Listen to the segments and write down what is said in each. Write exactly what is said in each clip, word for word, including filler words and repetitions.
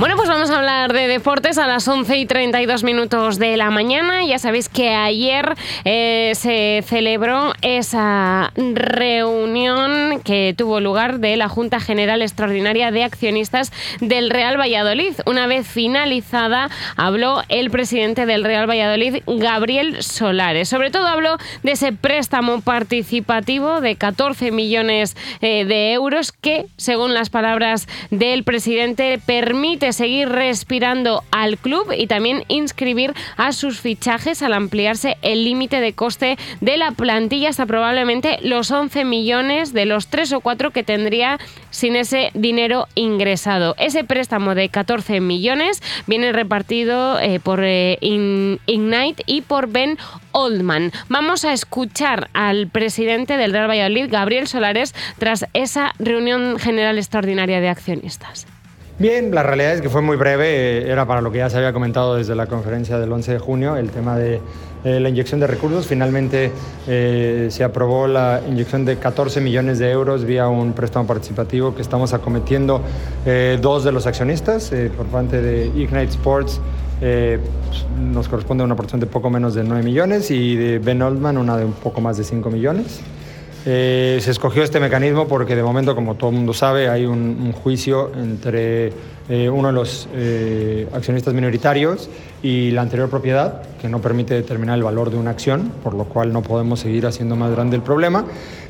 Bueno, pues vamos a hablar de deportes a las once y treinta y dos minutos de la mañana. Ya sabéis que ayer eh, se celebró esa reunión que tuvo lugar de la Junta General Extraordinaria de Accionistas del Real Valladolid. Una vez finalizada, habló el presidente del Real Valladolid, Gabriel Solares. Sobre todo habló de ese préstamo participativo de catorce millones eh, de euros que, según las palabras del presidente, permite seguir respirando al club y también inscribir a sus fichajes al ampliarse el límite de coste de la plantilla hasta probablemente los once millones de los tres o cuatro que tendría sin ese dinero ingresado. Ese préstamo de catorce millones viene repartido eh, por eh, In- Ignite y por Ben Oldman. Vamos a escuchar al presidente del Real Valladolid, Gabriel Solares, tras esa reunión general extraordinaria de accionistas. Bien, la realidad es que fue muy breve, era para lo que ya se había comentado desde la conferencia del once de junio, el tema de eh, la inyección de recursos. Finalmente eh, se aprobó la inyección de catorce millones de euros vía un préstamo participativo que estamos acometiendo eh, dos de los accionistas, eh, por parte de Ignite Sports. Eh, nos corresponde una porción de poco menos de nueve millones y de Ben Oldman una de un poco más de cinco millones. Eh, se escogió este mecanismo porque de momento, como todo el mundo sabe, hay un, un juicio entre eh, uno de los eh, accionistas minoritarios y la anterior propiedad que no permite determinar el valor de una acción, por lo cual no podemos seguir haciendo más grande el problema.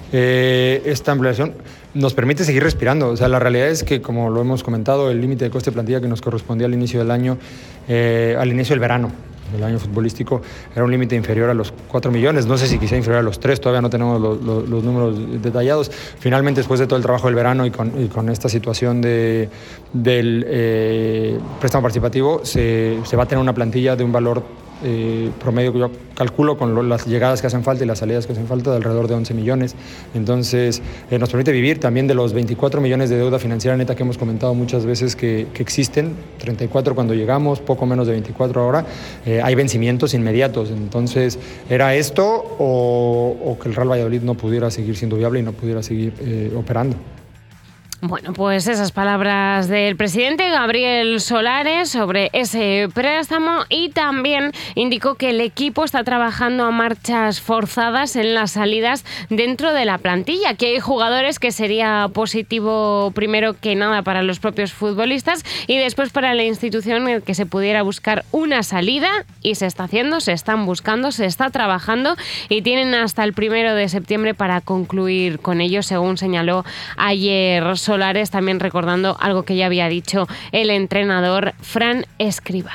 Eh, esta ampliación nos permite seguir respirando. O sea, la realidad es que, como lo hemos comentado, el límite de coste de plantilla que nos correspondía al inicio del año, eh, al inicio del verano, el año futbolístico, era un límite inferior a los cuatro millones, no sé si quizá inferior a los tres, todavía no tenemos los, los, los números detallados. Finalmente, después de todo el trabajo del verano y con, y con esta situación de, del eh, préstamo participativo, se, se va a tener una plantilla de un valor eh, promedio que yo calculo con lo, las llegadas que hacen falta y las salidas que hacen falta de alrededor de once millones. Entonces, eh, nos permite vivir también de los veinticuatro millones de deuda financiera neta que hemos comentado muchas veces que, que existen, treinta y cuatro cuando llegamos, poco menos de veinticuatro ahora. Eh, hay vencimientos inmediatos. Entonces, ¿era esto o, o que el Real Valladolid no pudiera seguir siendo viable y no pudiera seguir eh, operando? Bueno, pues esas palabras del presidente Gabriel Solares sobre ese préstamo, y también indicó que el equipo está trabajando a marchas forzadas en las salidas dentro de la plantilla, que hay jugadores que sería positivo primero que nada para los propios futbolistas y después para la institución el que se pudiera buscar una salida, y se está haciendo, se están buscando, se está trabajando y tienen hasta el primero de septiembre para concluir con ello, según señaló ayer Solares, también recordando algo que ya había dicho el entrenador Fran Escribá.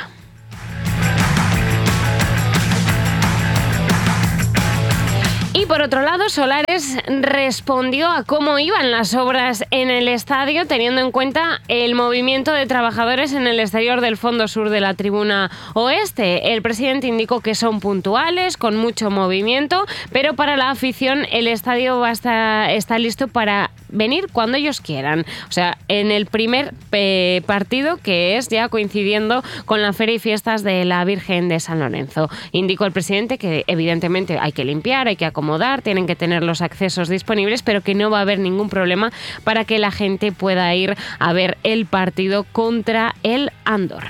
Y por otro lado, Solares respondió a cómo iban las obras en el estadio, teniendo en cuenta el movimiento de trabajadores en el exterior del fondo sur de la tribuna oeste. El presidente indicó que son puntuales, con mucho movimiento, pero para la afición el estadio va a estar, está listo para venir cuando ellos quieran. O sea, en el primer eh, partido, que es ya coincidiendo con la Feria y Fiestas de la Virgen de San Lorenzo. Indicó el presidente que evidentemente hay que limpiar, hay que acomodar, tienen que tener los accesos disponibles, pero que no va a haber ningún problema para que la gente pueda ir a ver el partido contra el Andorra.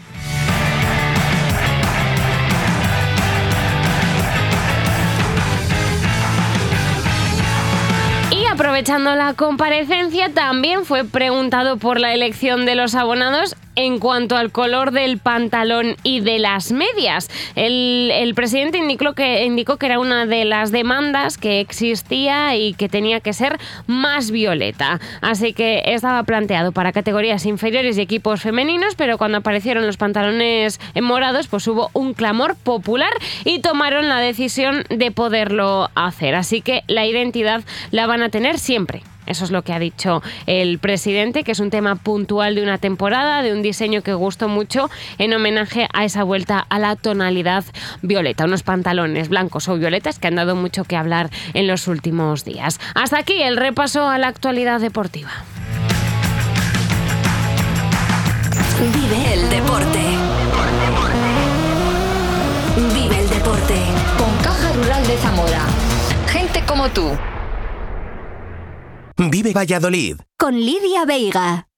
Aprovechando la comparecencia, también fue preguntado por la elección de los abonados en cuanto al color del pantalón y de las medias. El, el presidente indicó que, indicó que era una de las demandas que existía y que tenía que ser más violeta. Así que estaba planteado para categorías inferiores y equipos femeninos, pero cuando aparecieron los pantalones morados, pues hubo un clamor popular y tomaron la decisión de poderlo hacer. Así que la identidad la van a tener siempre. Eso es lo que ha dicho el presidente, que es un tema puntual de una temporada, de un diseño que gustó mucho en homenaje a esa vuelta a la tonalidad violeta. Unos pantalones blancos o violetas que han dado mucho que hablar en los últimos días. Hasta aquí el repaso a la actualidad deportiva. Vive el deporte. Vive el deporte. Con Caja Rural de Zamora. Gente como tú. Vive Valladolid. Con Lidia Veiga.